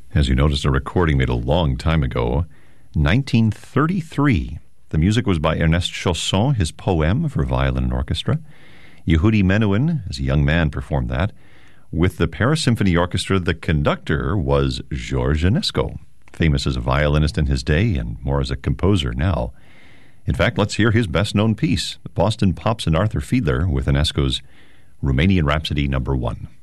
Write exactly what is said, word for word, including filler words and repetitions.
As you noticed, a recording made a long time ago, nineteen thirty-three. The music was by Ernest Chausson, his poem for violin and orchestra. Yehudi Menuhin, as a young man, performed that. With the Paris Symphony Orchestra, the conductor was Georges Enesco, famous as a violinist in his day and more as a composer now. In fact, let's hear his best-known piece, Boston Pops and Arthur Fiedler, with Enesco's Romanian Rhapsody number one.